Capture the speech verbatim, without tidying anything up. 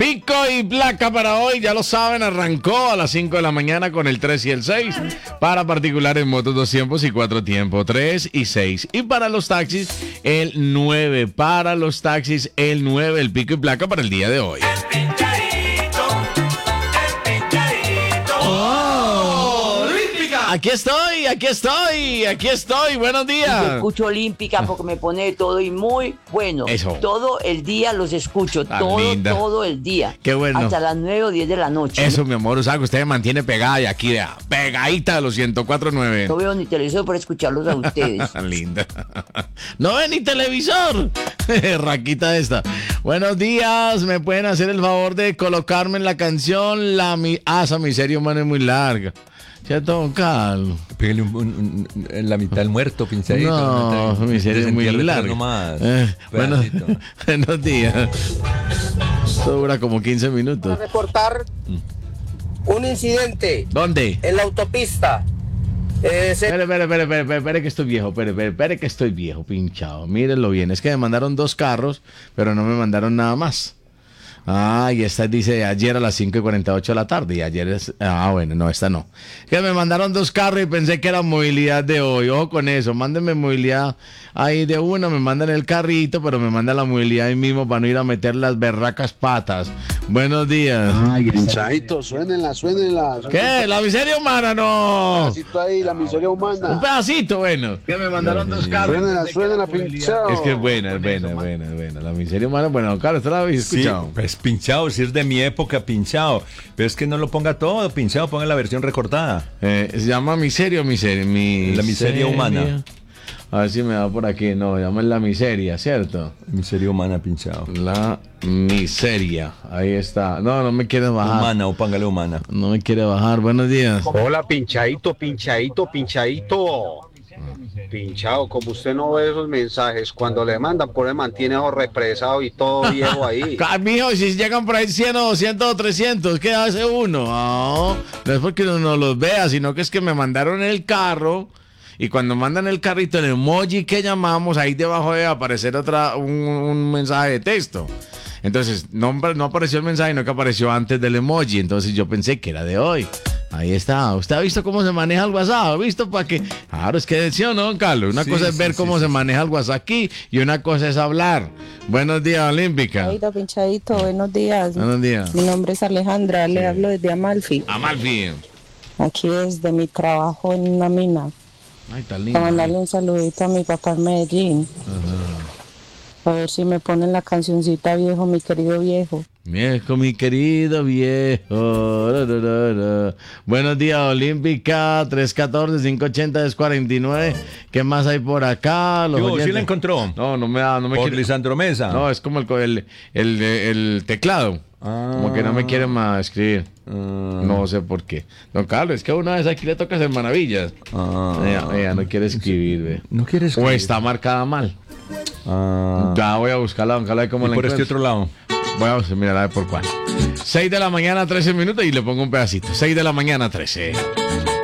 Pico y placa para hoy, ya lo saben, arrancó a las cinco de la mañana con el tres y el seis. Para particulares, motos dos tiempos y cuatro tiempos, tres y seis. Y para los taxis, el nueve. Para los taxis, el nueve, el pico y placa para el día de hoy. Aquí estoy, aquí estoy, aquí estoy. Buenos días. Yo escucho Olímpica porque me pone todo y muy bueno. Eso. Todo el día los escucho, Tan todo, linda. todo el día. Qué bueno. Hasta las nueve o diez de la noche. Eso, mi amor, o sea, que usted me mantiene pegada y aquí, vea, pegadita a los ciento cuatro punto nueve. No veo ni televisor para escucharlos a ustedes. Linda. No ve ni televisor. Raquita esta. Buenos días. ¿Me pueden hacer el favor de colocarme en la canción La mi... Ah, esa miseria humana es muy larga. ¿Cierto, don Carlos? Pégale un, un, un, en la mitad del muerto, pinchadito. No, no te, mi serie es muy larga. Nomás, eh, bueno, buenos días. Esto dura como quince minutos. A reportar un incidente ¿Dónde? en la autopista. Eh, se... Espere, espere, espere, espere, espere, espere que estoy viejo, espere, espere, espere que estoy viejo, pinchado. Mírenlo bien, es que me mandaron dos carros, pero no me mandaron nada más. Ah, y esta dice ayer a las cinco y cuarenta y ocho de la tarde. Y ayer es. Ah, bueno, no, esta no. Que me mandaron dos carros y pensé que era movilidad de hoy. Ojo con eso. Mándenme movilidad ahí de uno. Me mandan el carrito, pero me mandan la movilidad ahí mismo para no ir a meter las berracas patas. Buenos días. Ay, pinchadito, suénenla, suénenla. ¿Qué? ¿La miseria humana? No. Un pedacito ahí, la miseria Un humana. pedacito, bueno. Que me mandaron dos carros. Suénenla, suénenla, pinchado. Es que es buena, es buena, es buena, es buena. La miseria humana, bueno, claro, ¿usted la habéis escuchado? Sí, pues pinchado, si es de mi época, pinchado. Pero es que no lo ponga todo, pinchado, ponga la versión recortada. Eh, ¿Se llama miseria o miseria? Mi La miseria humana. A ver si me da por aquí. No, llama la miseria, ¿cierto? Miseria humana, pinchado. La miseria. Ahí está. No, no me quiere bajar. Humana o póngale humana. No me quiere bajar. Buenos días. Hola, pinchadito, pinchadito, pinchadito. Pinchado, como usted no ve esos mensajes, cuando le mandan por el mantiene represado y todo viejo ahí. Ah, mijo, si llegan por ahí cien o doscientos o trescientos, ¿qué hace uno? No, no es porque uno no los vea, sino que es que me mandaron el carro. Y cuando mandan el carrito, el emoji que llamamos, ahí debajo debe aparecer otra, un, un mensaje de texto. Entonces, no, no apareció el mensaje, sino que apareció antes del emoji. Entonces yo pensé que era de hoy. Ahí está. ¿Usted ha visto cómo se maneja el WhatsApp? ¿Ha visto para qué? Claro, es que sí o no, don Carlos. Una Sí, cosa es sí, ver sí, cómo sí, se sí. maneja el WhatsApp aquí y una cosa es hablar. Buenos días, Olímpica. Pinchadito, pinchadito, buenos días. Buenos días. Mi nombre es Alejandra, le hablo desde Amalfi. Amalfi. Aquí desde mi trabajo en una mina. Ay, tan Para lindo. mandarle un saludito a mi papá en Medellín. A ver si me ponen la cancioncita viejo, mi querido viejo. Viejo, mi querido viejo. Ra, ra, ra, ra. Buenos días, Olímpica. tres uno cuatro, cinco ocho cero, dos cuatro nueve. ¿Qué más hay por acá? Los Yo, ¿sí oyentes. la encontró? No, no me da, no me Por quiere. Lisandro Mesa. No, es como el, el, el, el teclado. Ah. Como que no me quiere más escribir. Ah. No sé por qué. Don Carlos, es que una vez aquí le toca hacer maravillas. Ah. Ella, ella no quiere escribir, ve. ¿No quieres O escribir? está marcada mal. Ah. Ya voy a buscarla, don Carlos, a ver cómo ¿Y la por este encuentro. otro lado? Voy a buscar, mira, a ver por cuál. seis de la mañana, trece minutos y le pongo un pedacito. seis de la mañana, trece.